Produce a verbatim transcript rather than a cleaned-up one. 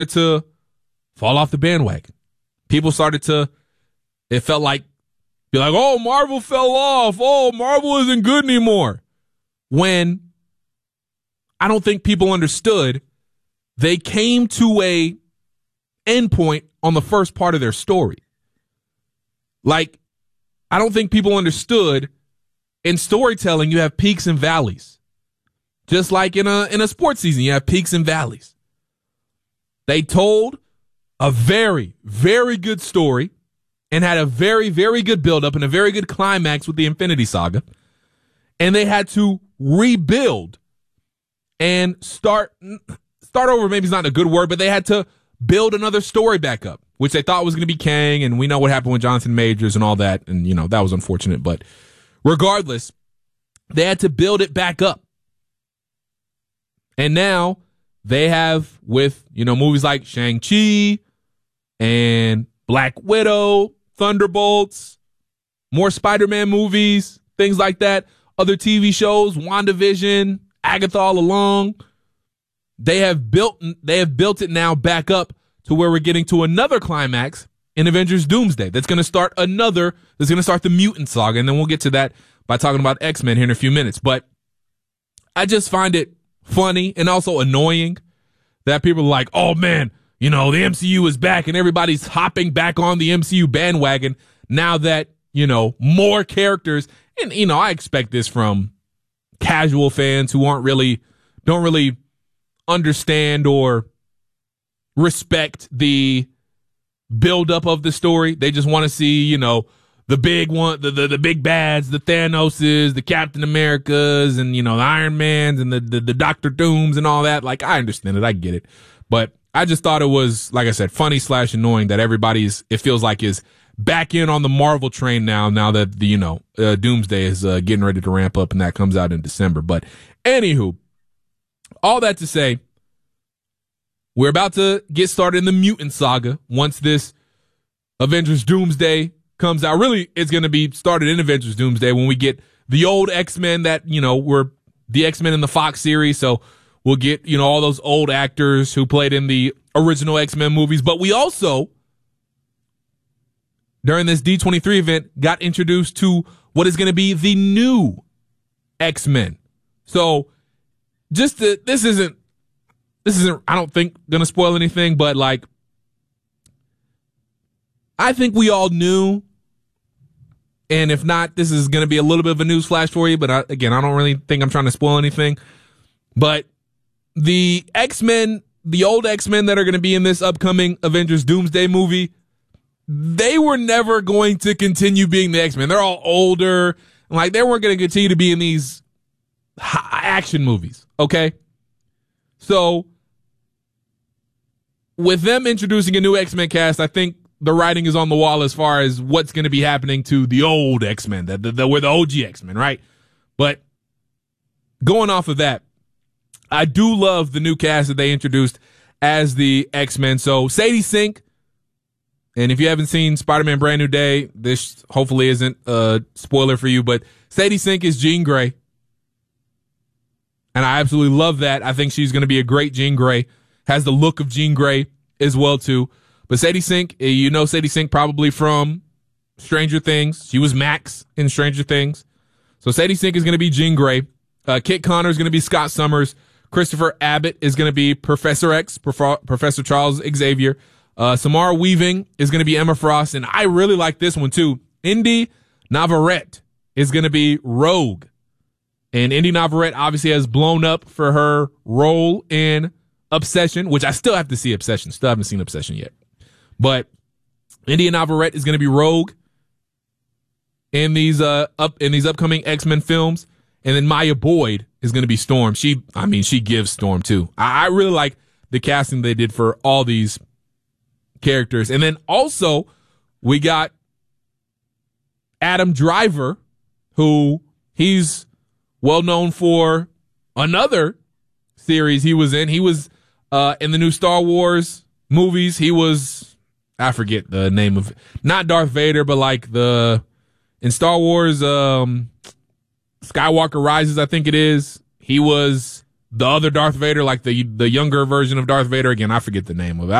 to fall off the bandwagon. People started to, it felt like, be like, oh, Marvel fell off. Oh, Marvel isn't good anymore. When I don't think people understood, they came to a endpoint on the first part of their story. Like, I don't think people understood in storytelling, you have peaks and valleys. Just like in a in a sports season, you have peaks and valleys. They told a very, very good story and had a very, very good buildup and a very good climax with the Infinity Saga. And they had to rebuild and start, start over, maybe it's not a good word, but they had to build another story back up, which they thought was going to be Kang. And we know what happened with Jonathan Majors and all that. And, you know, that was unfortunate. But regardless, they had to build it back up. And now they have, with, you know, movies like Shang-Chi and Black Widow, Thunderbolts, more Spider-Man movies, things like that, other T V shows, WandaVision, Agatha All Along. They have built they have built it now back up to where we're getting to another climax in Avengers Doomsday. That's going to start another, that's going to start the mutant saga, and then we'll get to that by talking about X-Men here in a few minutes. But I just find it funny and also annoying that people are like, oh man, you know, the M C U is back, and everybody's hopping back on the M C U bandwagon now that, you know, more characters, and, you know, I expect this from casual fans who aren't really, don't really understand or respect the buildup of the story. They just want to see, you know, the big one, the, the, the big bads, the Thanoses, the Captain Americas, and, you know, the Iron Mans and the, the, the Doctor Dooms and all that. Like, I understand it. I get it. But I just thought it was, like I said, funny slash annoying that everybody's, it feels like, is back in on the Marvel train now, now that the, you know, uh, Doomsday is uh, getting ready to ramp up and that comes out in December. But anywho, all that to say, we're about to get started in the mutant saga once this Avengers Doomsday comes out. Really, it's going to be started in Avengers Doomsday when we get the old X-Men that, you know, were the X-Men in the Fox series. So we'll get, you know, all those old actors who played in the original X-Men movies. But we also, during this D twenty-three event, got introduced to what is going to be the new X-Men. So just to, this isn't, this isn't, I don't think, going to spoil anything, but like, I think we all knew, and if not, this is going to be a little bit of a news flash for you, but I, again, I don't really think I'm trying to spoil anything, but the X-Men, the old X-Men that are going to be in this upcoming Avengers Doomsday movie, they were never going to continue being the X-Men. They're all older, like they weren't going to continue to be in these action movies, okay? So, with them introducing a new X-Men cast, I think the writing is on the wall as far as what's going to be happening to the old X-Men, that the, the, we're the O G X-Men, right? But going off of that, I do love the new cast that they introduced as the X-Men. So Sadie Sink, and if you haven't seen Spider-Man Brand New Day, this hopefully isn't a spoiler for you, but Sadie Sink is Jean Grey. And I absolutely love that. I think she's going to be a great Jean Grey. Has the look of Jean Grey as well, too. But Sadie Sink, you know Sadie Sink probably from Stranger Things. She was Max in Stranger Things. So Sadie Sink is going to be Jean Grey. Uh, Kit Connor is going to be Scott Summers. Christopher Abbott is going to be Professor X, Prof- Professor Charles Xavier. Uh, Samara Weaving is going to be Emma Frost. And I really like this one, too. Indy Navarrete is going to be Rogue. And Indy Navarrete obviously has blown up for her role in Obsession, which I still have to see Obsession. Still haven't seen Obsession yet. But Indy Navarrete is going to be Rogue in these uh up in these upcoming X-Men films. And then Maya Boyd is going to be Storm. She, I mean, she gives Storm too. I, I really like the casting they did for all these characters. And then also we got Adam Driver, who he's well known for another series he was in. He was uh, in the new Star Wars movies. He was, I forget the name of, not Darth Vader, but like the, in Star Wars, um, Skywalker Rises, I think it is. He was the other Darth Vader, like the the younger version of Darth Vader. Again, I forget the name of it.